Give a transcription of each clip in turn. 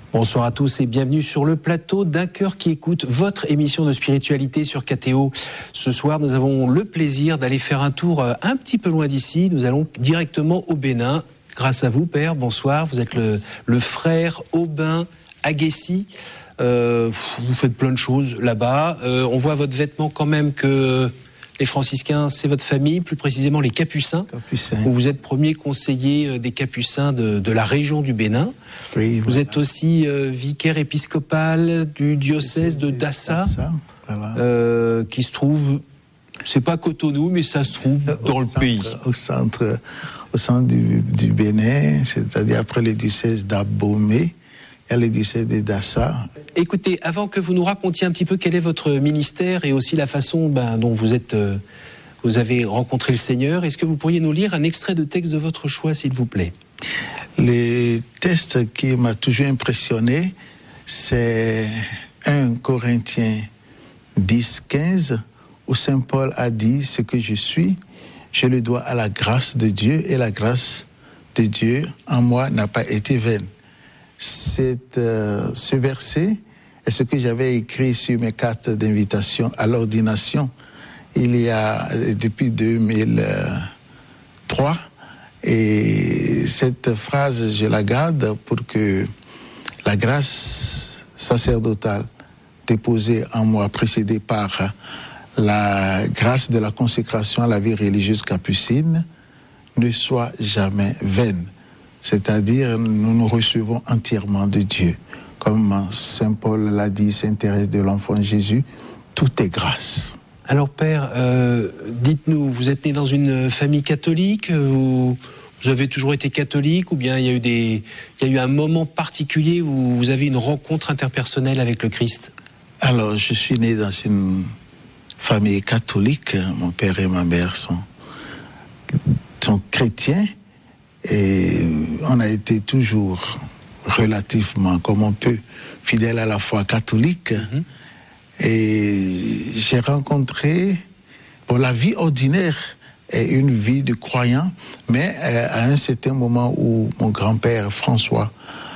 Bonsoir à tous et bienvenue sur le plateau d'Un cœur qui écoute, votre émission de spiritualité sur KTO. Ce soir, nous avons le plaisir d'aller faire un tour un petit peu loin d'ici. Nous allons directement au Bénin. Grâce à vous, Père, bonsoir. Vous êtes le frère Aubin Aguessi. Vous faites plein de choses là-bas. On voit à votre vêtement quand même que les franciscains, c'est votre famille, plus précisément les Capucins. Où vous êtes premier conseiller des Capucins de la région du Bénin. Oui, vous êtes aussi vicaire épiscopal du diocèse de Dassa, voilà. Qui se trouve, c'est pas Cotonou, mais ça se trouve dans le pays. Au centre du Bénin, c'est-à-dire après le diocèse d'Abomey. Il y a le diocèse de Dassa. Écoutez, avant que vous nous racontiez un petit peu quel est votre ministère et aussi la façon dont vous avez rencontré le Seigneur, est-ce que vous pourriez nous lire un extrait de texte de votre choix, s'il vous plaît? Le texte qui m'a toujours impressionné, c'est 1 Corinthiens 10, 15, où Saint Paul a dit « Ce que je suis, je le dois à la grâce de Dieu, et la grâce de Dieu en moi n'a pas été vaine. » Ce verset est ce que j'avais écrit sur mes cartes d'invitation à l'ordination il y a depuis 2003, et cette phrase je la garde pour que la grâce sacerdotale déposée en moi, précédée par la grâce de la consécration à la vie religieuse capucine, ne soit jamais vaine. C'est-à-dire, nous nous recevons entièrement de Dieu. Comme Saint Paul l'a dit, Saint Thérèse de l'Enfant Jésus, tout est grâce. Alors Père, dites-nous, vous êtes né dans une famille catholique, vous avez toujours été catholique, ou bien il y a eu un moment particulier où vous avez une rencontre interpersonnelle avec le Christ? Alors, je suis né dans une famille catholique. Mon père et ma mère sont chrétiens. Et on a été toujours relativement, comme on peut, fidèles à la foi catholique. Et j'ai rencontré, la vie ordinaire est une vie de croyant, mais à un certain moment où mon grand-père François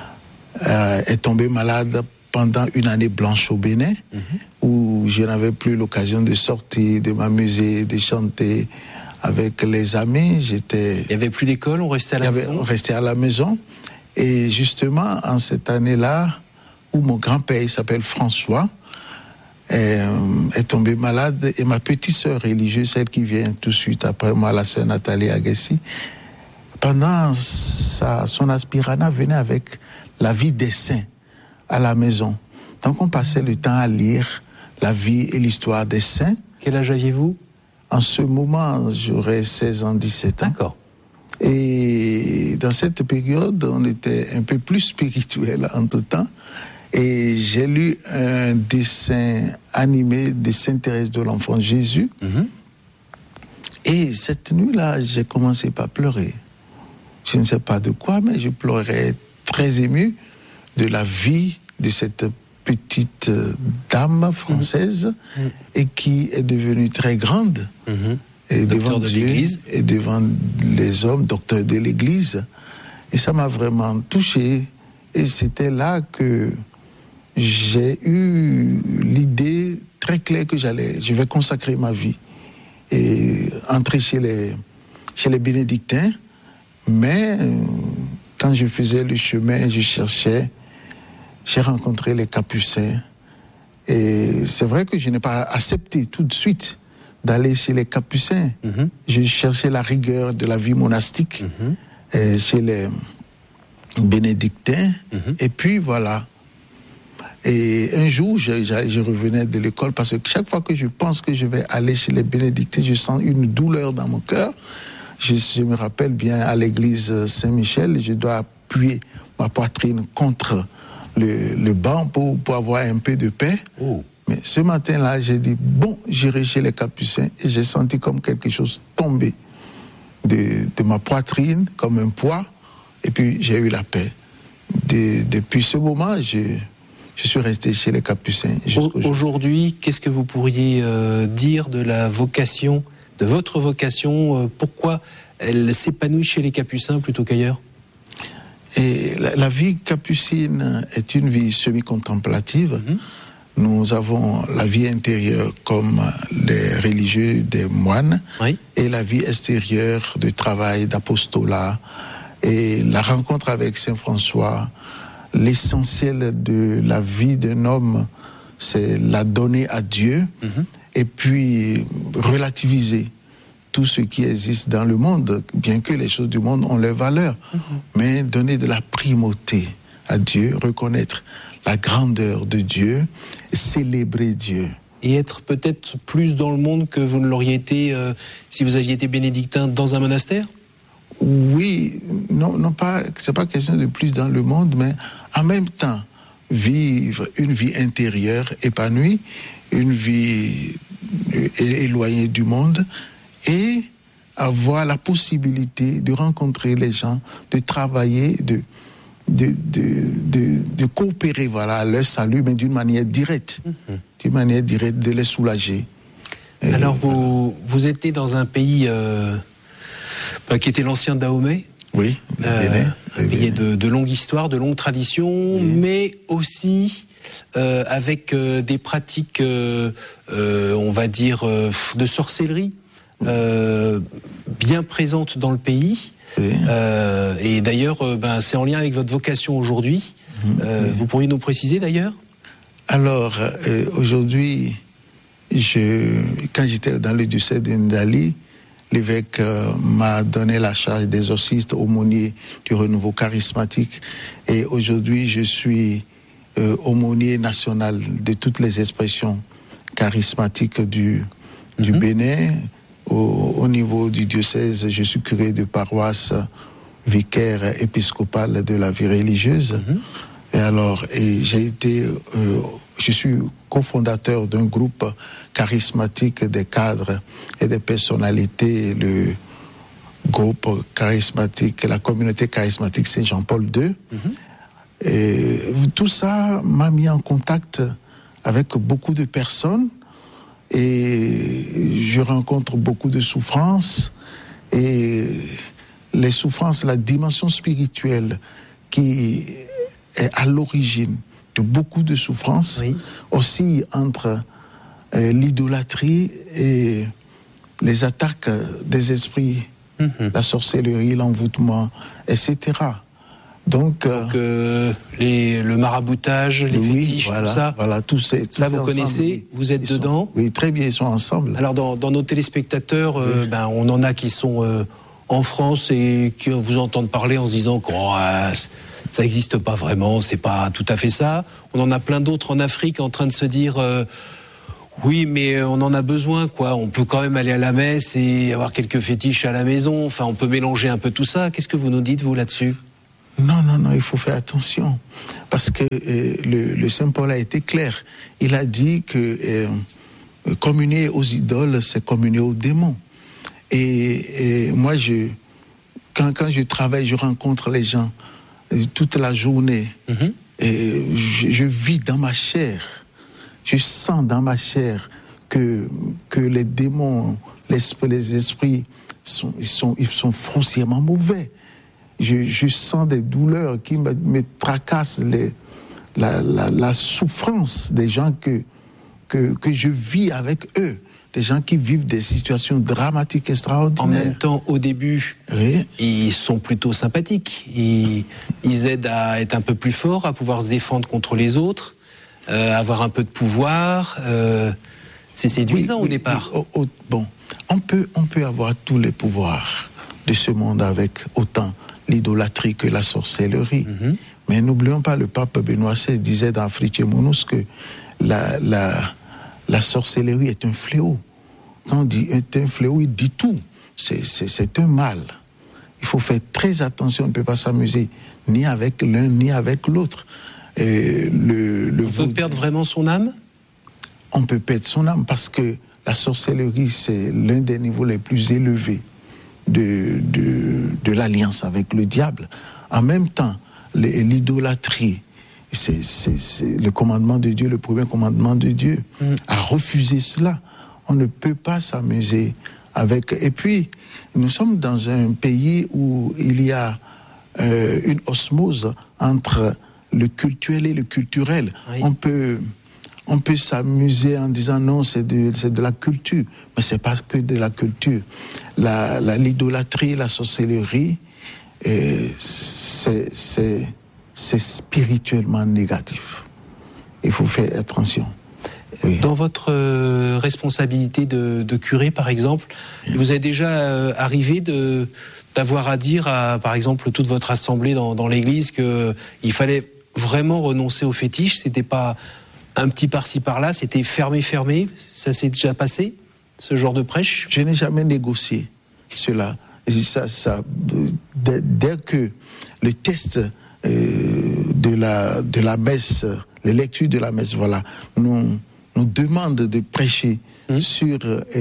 est tombé malade pendant une année blanche au Bénin, où je n'avais plus l'occasion de sortir, de m'amuser, de chanter avec les amis. Il n'y avait plus d'école, on restait à la maison? On restait à la maison. Et justement, en cette année-là, où mon grand-père, il s'appelle François, est tombé malade, et ma petite sœur religieuse, celle qui vient tout de suite après moi, la sœur Nathalie Aguessi, pendant son aspirana, venait avec la vie des saints à la maison. Donc on passait le temps à lire la vie et l'histoire des saints. Quel âge aviez-vous? En ce moment, j'aurais 16 ans, 17 ans. D'accord. Et dans cette période, on était un peu plus spirituel en tout temps. Et j'ai lu un dessin animé de Sainte Thérèse de l'Enfant Jésus. Et cette nuit-là, j'ai commencé par pleurer. Je ne sais pas de quoi, mais je pleurais très ému de la vie de cette petite dame française et qui est devenue très grande et devant Dieu et devant les hommes, docteur de l'Église. Et ça m'a vraiment touché. Et c'était là que j'ai eu l'idée très claire que je vais consacrer ma vie et entrer chez les bénédictins. Mais quand je faisais le chemin, j'ai rencontré les Capucins. Et c'est vrai que je n'ai pas accepté tout de suite d'aller chez les Capucins. Je cherchais la rigueur de la vie monastique chez les bénédictins. Et puis voilà. Et un jour, je revenais de l'école parce que chaque fois que je pense que je vais aller chez les bénédictins, je sens une douleur dans mon cœur. Je me rappelle bien à l'église Saint-Michel, je dois appuyer ma poitrine contre le banc pour avoir un peu de paix. Mais ce matin-là, j'ai dit, j'irai chez les Capucins, et j'ai senti comme quelque chose tomber de ma poitrine, comme un poids, et puis j'ai eu la paix. Depuis ce moment, je suis resté chez les Capucins. Aujourd'hui, qu'est-ce que vous pourriez dire de la vocation, de votre vocation, pourquoi elle s'épanouit chez les Capucins plutôt qu'ailleurs? Et la vie capucine est une vie semi-contemplative. Nous avons la vie intérieure comme les religieux, des moines, et la vie extérieure de travail, d'apostolat. Et la rencontre avec Saint François, l'essentiel de la vie d'un homme, c'est la donner à Dieu, et puis relativiser tout ce qui existe dans le monde, bien que les choses du monde ont leurs valeurs, mais donner de la primauté à Dieu, reconnaître la grandeur de Dieu, célébrer Dieu. Et être peut-être plus dans le monde que vous ne l'auriez été si vous aviez été bénédictin dans un monastère ? Oui, non pas, c'est pas question de plus dans le monde, mais en même temps, vivre une vie intérieure épanouie, une vie éloignée du monde, et avoir la possibilité de rencontrer les gens, de travailler, de coopérer à leur salut, mais d'une manière directe, de les soulager. Alors vous étiez dans un pays qui était l'ancien Dahomey. Oui, un pays de longue histoire, de longue tradition, mais aussi avec des pratiques, on va dire, de sorcellerie bien présentes dans le pays. Et d'ailleurs, c'est en lien avec votre vocation aujourd'hui. Vous pourriez nous préciser d'ailleurs ? Alors, aujourd'hui, quand j'étais dans le diocèse de Ndali, l'évêque m'a donné la charge d'exorciste aumônier du renouveau charismatique. Et aujourd'hui, je suis aumônier national de toutes les expressions charismatiques du Bénin. Au niveau du diocèse, je suis curé de paroisse, vicaire épiscopal de la vie religieuse. Et je suis cofondateur d'un groupe charismatique des cadres et des personnalités, le groupe charismatique, la communauté charismatique Saint-Jean-Paul II. Et tout ça m'a mis en contact avec beaucoup de personnes et je rencontre beaucoup de souffrances, et les souffrances, la dimension spirituelle qui est à l'origine de beaucoup de souffrances, aussi entre l'idolâtrie et les attaques des esprits, la sorcellerie, l'envoûtement, etc. Donc le maraboutage, les fétiches, tout ça. Voilà, tout ça vous connaissez, vous êtes dedans. Oui, très bien, ils sont ensemble. Alors dans nos téléspectateurs, on en a qui sont en France et qui vous entendent parler en se disant que ça n'existe pas vraiment, c'est pas tout à fait ça. On en a plein d'autres en Afrique en train de se dire oui, mais on en a besoin, quoi. On peut quand même aller à la messe et avoir quelques fétiches à la maison. Enfin, on peut mélanger un peu tout ça. Qu'est-ce que vous nous dites, vous, là-dessus ? Non, il faut faire attention. Parce que le Saint Paul a été clair. Il a dit que communier aux idoles, c'est communier aux démons. Et moi, quand je travaille, je rencontre les gens toute la journée. Et je vis dans ma chair. Je sens dans ma chair que les démons, les esprits, ils sont foncièrement mauvais. Je sens des douleurs qui me tracassent, la souffrance des gens que je vis avec eux, des gens qui vivent des situations dramatiques extraordinaires. En même temps, au début, ils sont plutôt sympathiques. Ils aident à être un peu plus forts, à pouvoir se défendre contre les autres, avoir un peu de pouvoir. C'est séduisant au départ. Bon, on peut avoir tous les pouvoirs de ce monde avec autant l'idolâtrie que la sorcellerie. Mais n'oublions pas, le pape Benoît XVI disait dans Fritimonus que la sorcellerie est un fléau. Quand on dit est un fléau, il dit tout. C'est un mal. Il faut faire très attention, on ne peut pas s'amuser ni avec l'un ni avec l'autre. On peut perdre vraiment son âme ? On peut perdre son âme parce que la sorcellerie, c'est l'un des niveaux les plus élevés de l'alliance avec le diable. En même temps, l'idolâtrie, c'est le commandement de Dieu, le premier commandement de Dieu. À refuser cela, on ne peut pas s'amuser avec. Et puis, nous sommes dans un pays où il y a une osmose entre le cultuel et le culturel. Oui. On peut s'amuser en disant non, c'est de la culture, mais c'est pas que de la culture. L'idolâtrie, la sorcellerie, c'est spirituellement négatif. Il faut faire attention. Oui. Dans votre responsabilité de curé, par exemple, vous est déjà arrivé d'avoir à dire à, par exemple, toute votre assemblée dans l'église qu'il fallait vraiment renoncer aux fétiches, c'était pas un petit par-ci par-là, c'était fermé. Ça s'est déjà passé, ce genre de prêche? Je n'ai jamais négocié cela. Dès que le test de la messe, les lectures de la messe, voilà, nous demande de prêcher sur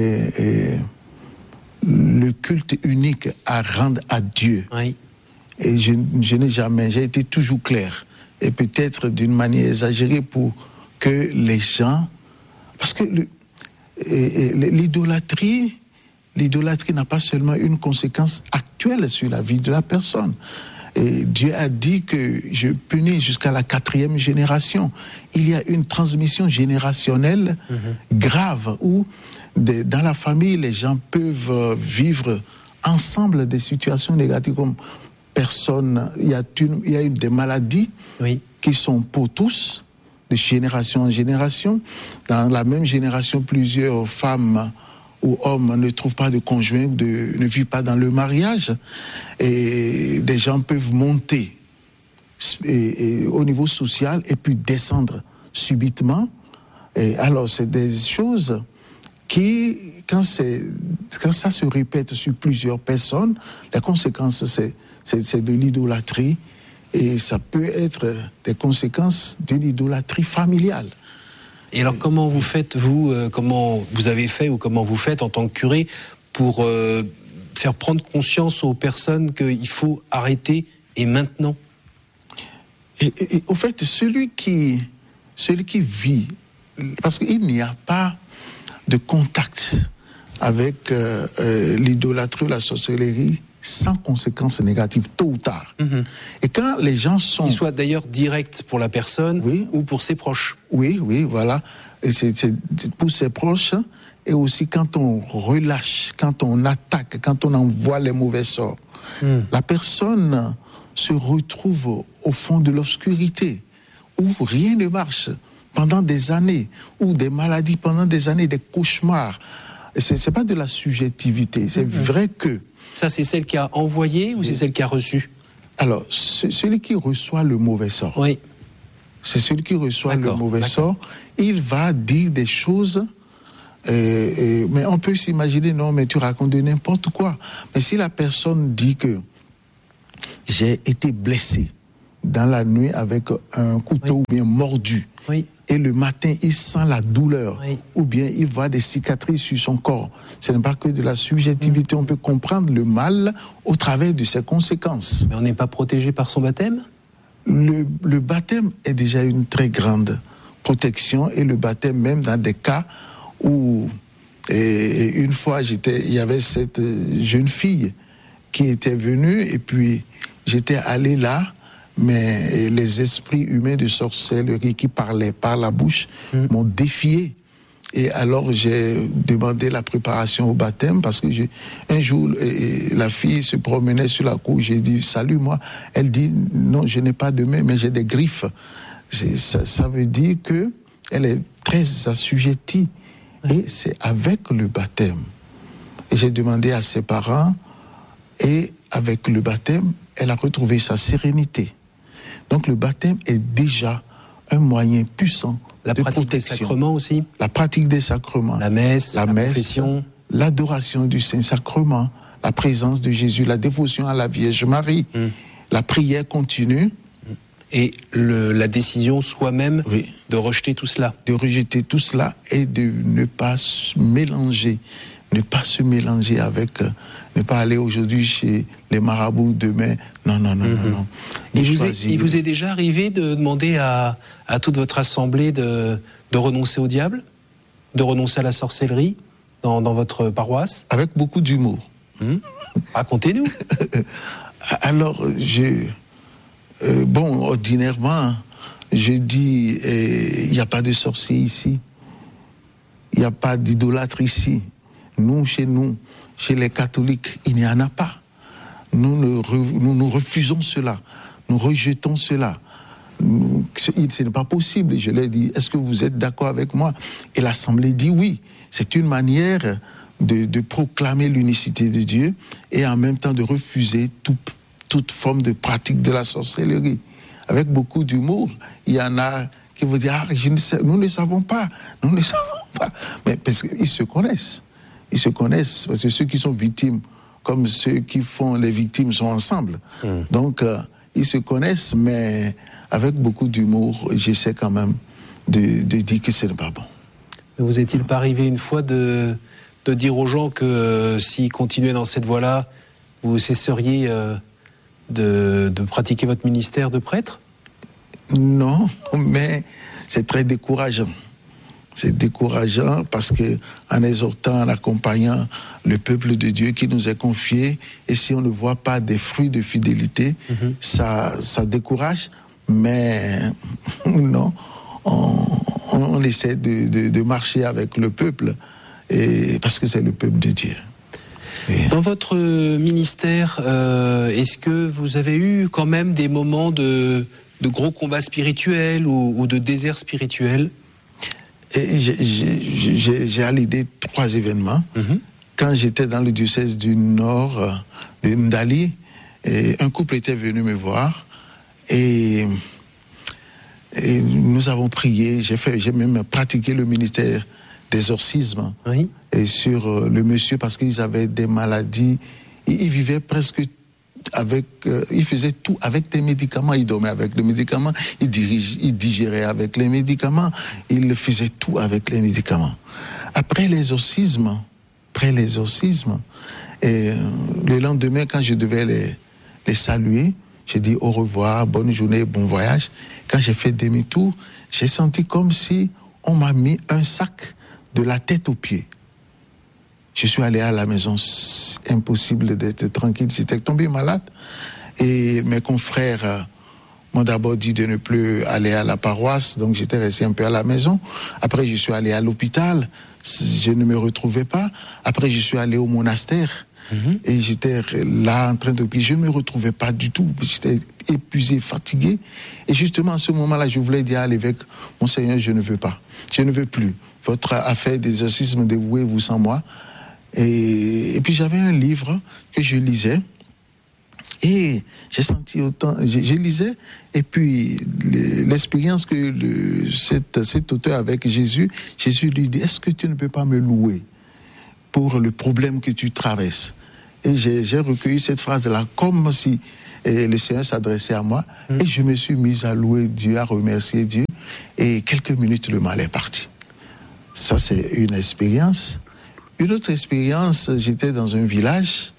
le culte unique à rendre à Dieu. Oui. Et je n'ai jamais, j'ai été toujours clair, et peut-être d'une manière exagérée pour que les gens... Parce que l'idolâtrie n'a pas seulement une conséquence actuelle sur la vie de la personne. Et Dieu a dit que je punis jusqu'à la 4e génération. Il y a une transmission générationnelle grave où dans la famille, les gens peuvent vivre ensemble des situations négatives comme personne. Il y a des maladies qui sont pour tous, de génération en génération. Dans la même génération, plusieurs femmes ou hommes ne trouvent pas de conjoint, ne vivent pas dans le mariage, et des gens peuvent monter au niveau social et puis descendre subitement. Et alors, c'est des choses qui, quand ça se répète sur plusieurs personnes, la conséquence, c'est de l'idolâtrie, et ça peut être des conséquences d'une idolâtrie familiale. Et alors, comment vous faites, comment vous avez fait ou comment vous faites en tant que curé pour faire prendre conscience aux personnes qu'il faut arrêter et maintenant? Et au fait, celui qui vit, parce qu'il n'y a pas de contact avec l'idolâtrie ou la sorcellerie sans conséquences négatives, tôt ou tard. Et quand les gens sont... Qu'ils soient d'ailleurs directs pour la personne ou pour ses proches. Oui, voilà. Et c'est pour ses proches, et aussi quand on relâche, quand on attaque, quand on envoie les mauvais sorts. La personne se retrouve au fond de l'obscurité, où rien ne marche pendant des années, ou des maladies pendant des années, des cauchemars. Et c'est pas de la subjectivité, c'est vrai que... Ça, c'est celle qui a envoyé ou c'est celle qui a reçu? Alors, celui qui reçoit le mauvais sort. Oui. C'est celui qui reçoit le mauvais sort. Il va dire des choses, mais on peut s'imaginer, non, mais tu racontes de n'importe quoi. Mais si la personne dit que j'ai été blessé dans la nuit avec un couteau ou bien mordu, et le matin, il sent la douleur, ou bien il voit des cicatrices sur son corps. Ce n'est pas que de la subjectivité, on peut comprendre le mal au travers de ses conséquences. Mais on n'est pas protégé par son baptême? Le baptême est déjà une très grande protection, et le baptême même dans des cas où, une fois, il y avait cette jeune fille qui était venue, et puis j'étais allé là, mais les esprits humains de sorcellerie qui parlaient par la bouche m'ont défié. Et alors j'ai demandé la préparation au baptême, parce que un jour la fille se promenait sur la cour, j'ai dit salut moi, elle dit non, je n'ai pas de main mais j'ai des griffes. Ça veut dire que elle est très assujettie, et c'est avec le baptême. Et j'ai demandé à ses parents, et avec le baptême elle a retrouvé sa sérénité. Donc le baptême est déjà un moyen puissant de protection. La pratique des sacrements aussi. La pratique des sacrements. La messe, la confession. L'adoration du Saint-Sacrement, la présence de Jésus, la dévotion à la Vierge Marie, la prière continue. Et la décision soi-même de rejeter tout cela. De rejeter tout cela et de ne pas se mélanger. Ne pas se mélanger avec... ne pas aller aujourd'hui chez les marabouts, demain. Non. Il vous est déjà arrivé de demander à toute votre assemblée de renoncer au diable, de renoncer à la sorcellerie dans votre paroisse? Avec beaucoup d'humour. Racontez-nous. Alors, ordinairement, je dis, il n'y a pas de sorcier ici. Il n'y a pas d'idolâtre ici. Chez les catholiques, il n'y en a pas. Nous refusons cela. Nous rejetons cela. Ce n'est pas possible. Je leur ai dit, est-ce que vous êtes d'accord avec moi? Et l'Assemblée dit oui. C'est une manière de proclamer l'unicité de Dieu et en même temps de refuser toute forme de pratique de la sorcellerie. Avec beaucoup d'humour, il y en a qui vont dire, nous ne savons pas. Mais parce qu'ils se connaissent. Ils se connaissent, parce que ceux qui sont victimes, comme ceux qui font les victimes, sont ensemble. Donc, ils se connaissent, mais avec beaucoup d'humour, j'essaie quand même de dire que ce n'est pas bon. Ne vous est-il pas arrivé une fois de dire aux gens que s'ils continuaient dans cette voie-là, vous cesseriez de pratiquer votre ministère de prêtre? Non, mais c'est très décourageant. C'est décourageant parce que, en exhortant, en accompagnant le peuple de Dieu qui nous est confié, et si on ne voit pas des fruits de fidélité, ça décourage. Mais non, on essaie de marcher avec le peuple, parce que c'est le peuple de Dieu. Dans votre ministère, est-ce que vous avez eu quand même des moments de gros combats spirituels ou de désert spirituel? J'ai à l'idée 3 événements. Quand j'étais dans le diocèse du Nord, de Ndali, un couple était venu me voir et nous avons prié. J'ai même pratiqué le ministère d'exorcisme et sur le monsieur parce qu'ils avaient des maladies. Ils vivaient presque il faisait tout avec des médicaments, il dormait avec les médicaments, il digérait avec les médicaments, il faisait tout avec les médicaments. Après l'exorcisme, et le lendemain, quand je devais les saluer, j'ai dit au revoir, bonne journée, bon voyage. Quand j'ai fait demi-tour, j'ai senti comme si on m'a mis un sac de la tête aux pieds. Je suis allé à la maison, impossible d'être tranquille, j'étais tombé malade. Et mes confrères m'ont d'abord dit de ne plus aller à la paroisse, donc j'étais resté un peu à la maison. Après, je suis allé à l'hôpital, je ne me retrouvais pas. Après, je suis allé au monastère, et j'étais là en train de prier. Je ne me retrouvais pas du tout, j'étais épuisé, fatigué. Et justement, à ce moment-là, je voulais dire à l'évêque, Monseigneur, je ne veux pas, je ne veux plus. Votre affaire d'exorcisme, dévouez-vous sans moi. Et puis j'avais un livre que je lisais et j'ai senti autant, je lisais et puis l'expérience que cet auteur avec Jésus lui dit, est-ce que tu ne peux pas me louer pour le problème que tu traverses? Et j'ai recueilli cette phrase-là comme si le Seigneur s'adressait à moi et je me suis mis à louer Dieu, à remercier Dieu et quelques minutes le mal est parti. Ça c'est une expérience. Une autre expérience, j'étais dans un village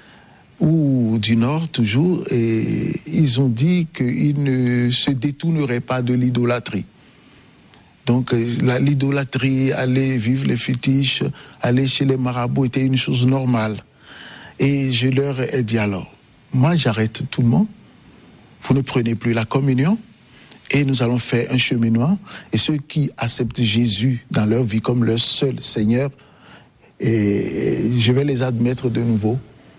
du Nord toujours, et ils ont dit qu'ils ne se détourneraient pas de l'idolâtrie. Donc l'idolâtrie, aller vivre les fétiches, aller chez les marabouts était une chose normale. Et je leur ai dit alors, moi j'arrête tout le monde, vous ne prenez plus la communion, et nous allons faire un cheminement, et ceux qui acceptent Jésus dans leur vie comme leur seul Seigneur, et je vais les admettre de nouveau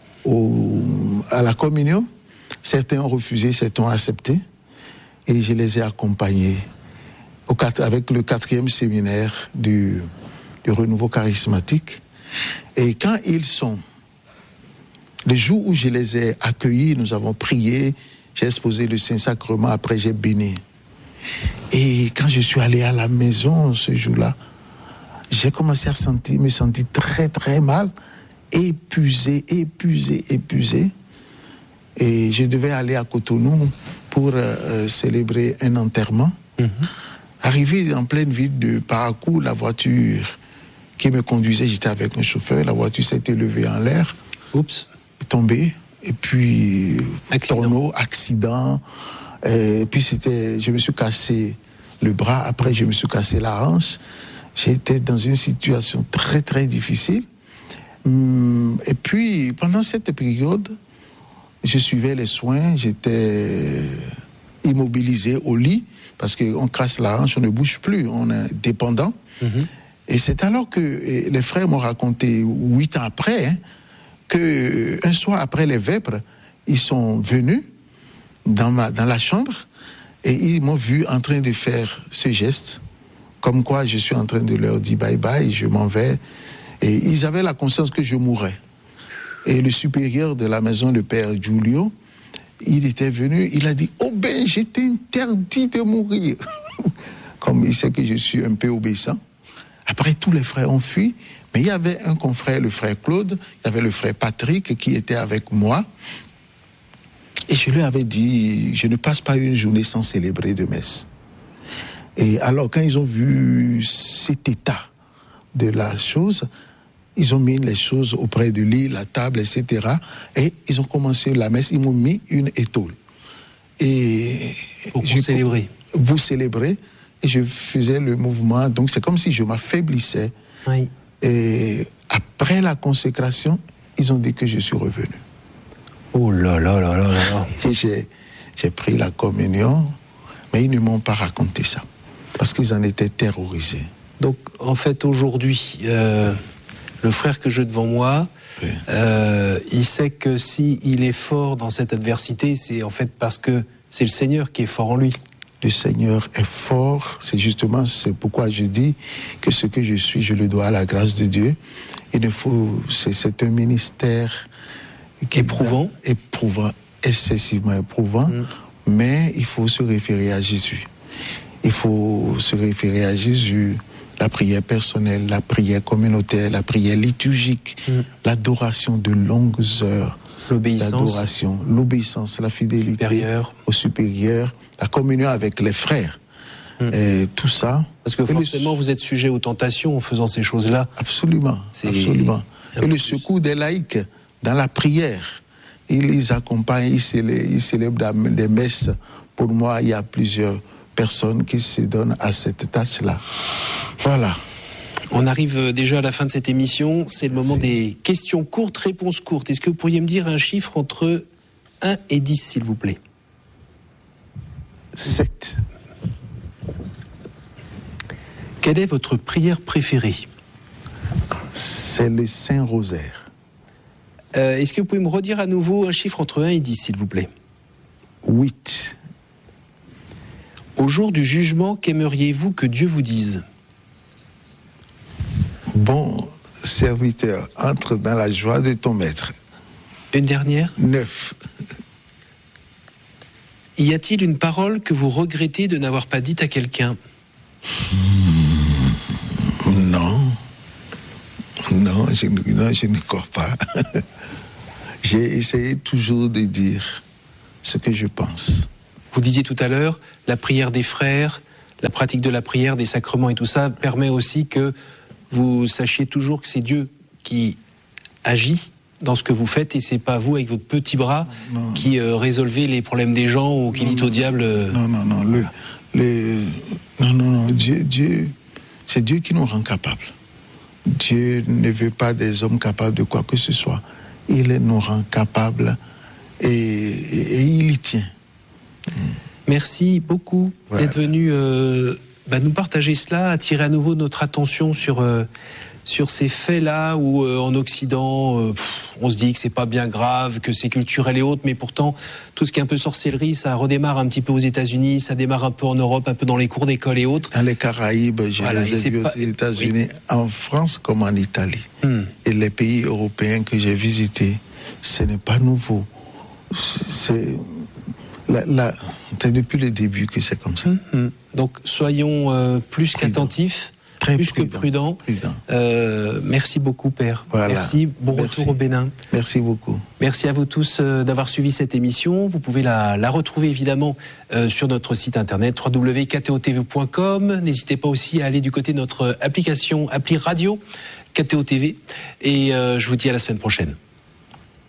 à la communion. Certains ont refusé, certains ont accepté. Et je les ai accompagnés avec le 4e séminaire du renouveau charismatique. Et quand le jour où je les ai accueillis, nous avons prié, j'ai exposé le Saint-Sacrement, après j'ai béni. Et quand je suis allé à la maison ce jour-là, j'ai commencé à me sentir très très mal, épuisé. Et je devais aller à Cotonou pour célébrer un enterrement. Arrivé en pleine ville de Parakou, la voiture qui me conduisait, j'étais avec un chauffeur, la voiture s'était levée en l'air, tombée, et puis accident. Et puis je me suis cassé le bras, après je me suis cassé la hanche. J'étais dans une situation très très difficile. Et puis pendant cette période, je suivais les soins, j'étais immobilisé au lit, parce qu'on casse la hanche, on ne bouge plus, on est dépendant. Et c'est alors que les frères m'ont raconté 8 ans après, qu'un soir après les vêpres, ils sont venus dans la chambre et ils m'ont vu en train de faire ce geste, comme quoi je suis en train de leur dire bye bye, je m'en vais. Et ils avaient la conscience que je mourrais. Et le supérieur de la maison, le père Giulio, il était venu, il a dit « Oh ben, j'étais interdit de mourir !» Comme il sait que je suis un peu obéissant. Après, tous les frères ont fui, mais il y avait un confrère, le frère Claude, il y avait le frère Patrick qui était avec moi. Et je lui avais dit, je ne passe pas une journée sans célébrer de messe. Et alors, quand ils ont vu cet état de la chose, ils ont mis les choses auprès du lit, la table, etc. Et ils ont commencé la messe, ils m'ont mis une étole. Et pour célébrer. Vous célébrer. Et je faisais le mouvement, donc c'est comme si je m'affaiblissais. Oui. Et après la consécration, ils ont dit que je suis revenu. Oh là là là là là. Et j'ai pris la communion, mais ils ne m'ont pas raconté ça, parce qu'ils en étaient terrorisés. Donc en fait aujourd'hui, le frère que j'ai devant moi, oui. Il sait que s'il est fort dans cette adversité, c'est en fait parce que c'est le Seigneur qui est fort en lui. Le Seigneur est fort, c'est pourquoi je dis que ce que je suis, je le dois à la grâce de Dieu. C'est un ministère qui éprouvant, excessivement éprouvant, mais il faut se référer à Jésus. Il faut se référer à Jésus, la prière personnelle, la prière communautaire, la prière liturgique, l'adoration de longues heures, l'obéissance, la fidélité au supérieur, la communion avec les frères, et tout ça. Parce que forcément, vous êtes sujet aux tentations en faisant ces choses-là. Absolument, absolument. Et le secours des laïcs dans la prière, ils les accompagnent, ils célèbrent des messes. Pour moi, il y a plusieurs personnes qui se donnent à cette tâche-là. Voilà. On arrive déjà à la fin de cette émission. C'est le moment des questions courtes, réponses courtes. Est-ce que vous pourriez me dire un chiffre entre 1 et 10, s'il vous plaît ? 7. Quelle est votre prière préférée ? C'est le Saint-Rosaire. Est-ce que vous pouvez me redire à nouveau un chiffre entre 1 et 10, s'il vous plaît ? 8. Au jour du jugement, qu'aimeriez-vous que Dieu vous dise ? Bon serviteur, entre dans la joie de ton maître. Une dernière ? 9. Y a-t-il une parole que vous regrettez de n'avoir pas dite à quelqu'un ? Non. Non, je ne crois pas. J'ai essayé toujours de dire ce que je pense. Vous disiez tout à l'heure, la prière des frères, la pratique de la prière, des sacrements et tout ça permet aussi que vous sachiez toujours que c'est Dieu qui agit dans ce que vous faites et c'est pas vous avec votre petit bras qui résolvez les problèmes des gens ou qui dites au diable. Non, Dieu, c'est Dieu qui nous rend capables. Dieu ne veut pas des hommes capables de quoi que ce soit. Il nous rend capables et il y tient. Merci beaucoup d'être venu nous partager cela, attirer à nouveau notre attention sur ces faits-là où en Occident, on se dit que c'est pas bien grave, que c'est culturel et autres, mais pourtant, tout ce qui est un peu sorcellerie, ça redémarre un petit peu aux États-Unis, ça démarre un peu en Europe, un peu dans les cours d'école et autres. Dans les Caraïbes, les ai vus aux États-Unis, en France comme en Italie. Et les pays européens que j'ai visités, ce n'est pas nouveau. C'est depuis le début que c'est comme ça. Donc, soyons plus qu'attentifs. Plus que prudent. Merci beaucoup, Père. Voilà. Merci. Bon retour au Bénin. Merci beaucoup. Merci à vous tous d'avoir suivi cette émission. Vous pouvez la retrouver évidemment sur notre site internet www.ktotv.com. N'hésitez pas aussi à aller du côté de notre appli radio KTO TV. Et je vous dis à la semaine prochaine.